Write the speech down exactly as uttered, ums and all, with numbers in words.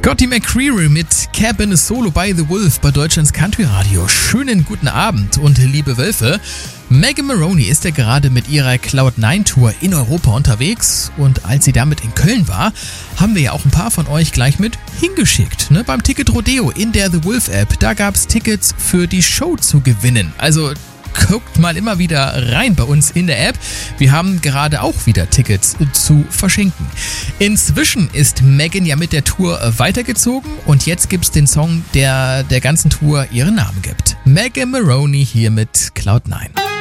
Scotty McCreery mit Cabin Solo by The Wolf bei Deutschlands Country Radio. Schönen guten Abend und liebe Wölfe. Megan Moroney ist ja gerade mit ihrer Cloud nine Tour in Europa unterwegs und als sie damit in Köln war, haben wir ja auch ein paar von euch gleich mit hingeschickt. Ne? Beim Ticket Rodeo in der The Wolf App, da gab es Tickets für die Show zu gewinnen. Also guckt mal immer wieder rein bei uns in der App. Wir haben gerade auch wieder Tickets zu verschenken. Inzwischen ist Megan ja mit der Tour weitergezogen und jetzt gibt's den Song, der der ganzen Tour ihren Namen gibt. Megan Moroney hier mit Cloud nine.